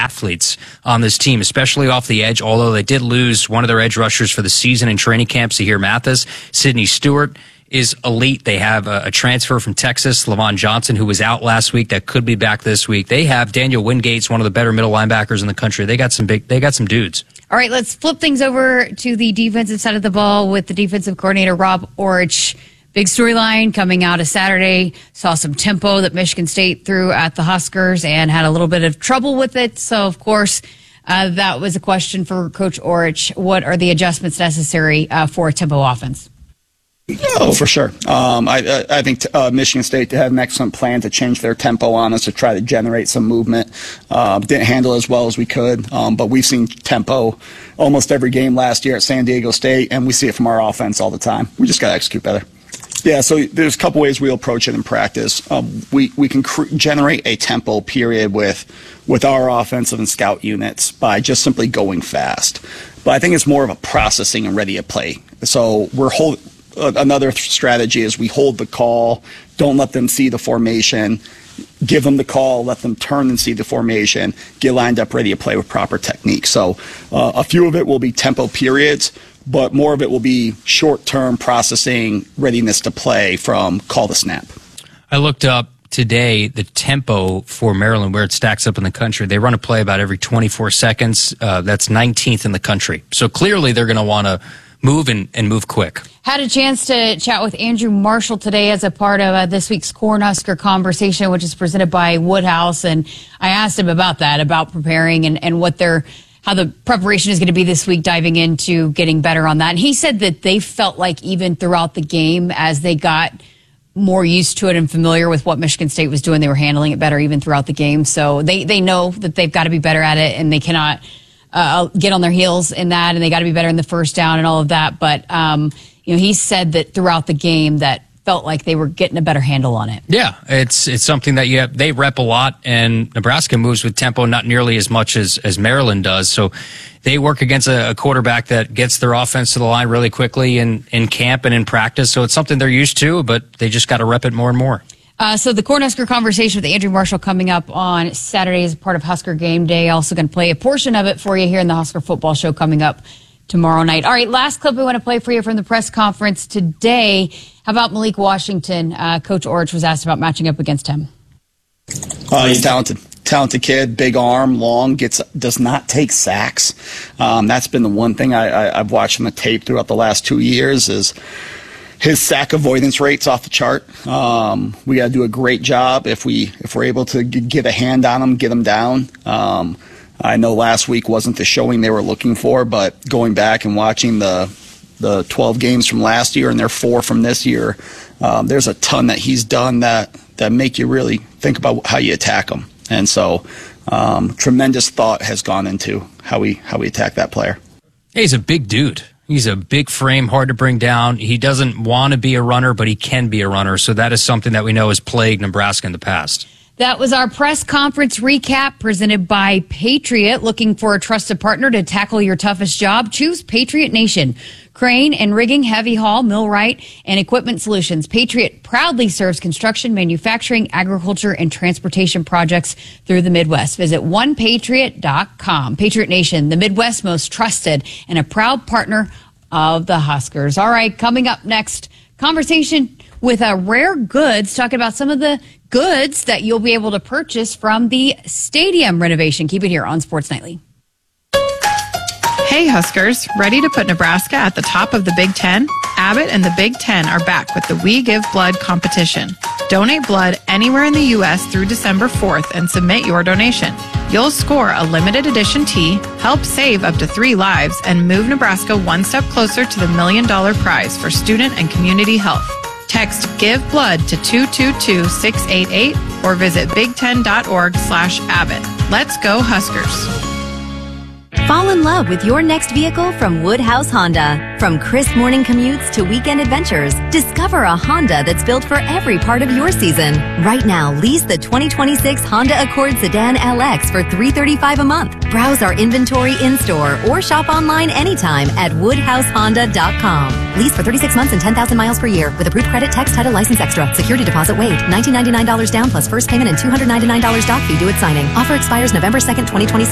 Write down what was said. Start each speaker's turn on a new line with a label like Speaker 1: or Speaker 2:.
Speaker 1: athletes on this team, especially off the edge, although they did lose one of their edge rushers for the season in training camp, Zahir Mathis. Sidney Stewart is elite. They have a transfer from Texas, Lavon Johnson, who was out last week, that could be back this week. They have Daniel Wingate's one of the better middle linebackers in the country. They got some dudes.
Speaker 2: All right, let's flip things over to the defensive side of the ball with the defensive coordinator, Rob Orich. Big storyline coming out of Saturday. Saw some tempo that Michigan State threw at the Huskers and had a little bit of trouble with it. So, of course, that was a question for Coach Orich. What are the adjustments necessary for a tempo offense?
Speaker 3: Oh, for sure. I think Michigan State had an excellent plan to change their tempo on us to try to generate some movement. Didn't handle it as well as we could, but we've seen tempo almost every game last year at San Diego State, and we see it from our offense all the time. We just got to execute better. Yeah, so there's a couple ways we'll approach it in practice. We can generate a tempo period with our offensive and scout units by just simply going fast. But I think it's more of a processing and ready to play. So another strategy is we hold the call, don't let them see the formation, give them the call, let them turn and see the formation, get lined up ready to play with proper technique. So a few of it will be tempo periods, but more of it will be short-term processing, readiness to play from call to snap.
Speaker 1: I looked up today the tempo for Maryland, where it stacks up in the country. They run a play about every 24 seconds. That's 19th in the country. So clearly they're going to want to move and move quick.
Speaker 2: Had a chance to chat with Andrew Marshall today as a part of this week's Cornhusker Conversation, which is presented by Woodhouse. And I asked him about that, about preparing and how the preparation is going to be this week, diving into getting better on that. And he said that they felt like even throughout the game, as they got more used to it and familiar with what Michigan State was doing, they were handling it better even throughout the game. So they know that they've got to be better at it, and they cannot get on their heels in that, and they got to be better in the first down and all of that. But he said that throughout the game that felt like they were getting a better handle on it. Yeah,
Speaker 1: it's something that they rep a lot, and Nebraska moves with tempo not nearly as much as Maryland does. So they work against a quarterback that gets their offense to the line really quickly in camp and in practice. So it's something they're used to, but they just got to rep it more and more.
Speaker 2: So the Cornhusker Conversation with Andrew Marshall coming up on Saturday as part of Husker Game Day. Also going to play a portion of it for you here in the Husker Football Show coming up tomorrow night. All right, last clip we want to play for you from the press conference today. How about Malik Washington? Coach Orich was asked about matching up against him.
Speaker 3: He's talented kid, big arm, long, does not take sacks. That's been the one thing I've watched on the tape throughout the last 2 years is his sack avoidance rate's off the chart. We got to do a great job if we're able to get a hand on him, get him down. I know last week wasn't the showing they were looking for, but going back and watching the 12 games from last year and their 4 from this year, there's a ton that he's done that make you really think about how you attack him. And so tremendous thought has gone into how we attack that player.
Speaker 1: He's a big dude. He's a big frame, hard to bring down. He doesn't want to be a runner, but he can be a runner. So that is something that we know has plagued Nebraska in the past.
Speaker 2: That was our press conference recap presented by Patriot. Looking for a trusted partner to tackle your toughest job? Choose Patriot Nation. Crane and rigging, heavy haul, millwright, and equipment solutions. Patriot proudly serves construction, manufacturing, agriculture, and transportation projects through the Midwest. Visit onepatriot.com. Patriot Nation, the Midwest's most trusted and a proud partner of the Huskers. All right, coming up next, conversation with Rare Goods, talking about some of the goods that you'll be able to purchase from the stadium renovation. Keep it here on Sports Nightly.
Speaker 4: Hey Huskers, ready to put Nebraska at the top of the Big Ten? Abbott and the Big Ten are back with the We Give Blood competition. Donate blood anywhere in the U.S. through December 4th and submit your donation. You'll score a limited edition tee, help save up to 3 lives, and move Nebraska one step closer to the $1 million prize for student and community health. Text Give Blood to 222-688 or visit big10.org/Abbott. Let's go Huskers.
Speaker 5: Fall in love with your next vehicle from Woodhouse Honda. From crisp morning commutes to weekend adventures, discover a Honda that's built for every part of your season. Right now, lease the 2026 Honda Accord Sedan LX for $335 a month. Browse our inventory in-store or shop online anytime at woodhousehonda.com. Lease for 36 months and 10,000 miles per year with approved credit, tax, title, license extra. Security deposit waived. $1,999 down plus first payment and $299 doc fee due at signing. Offer expires November 2nd, 2026.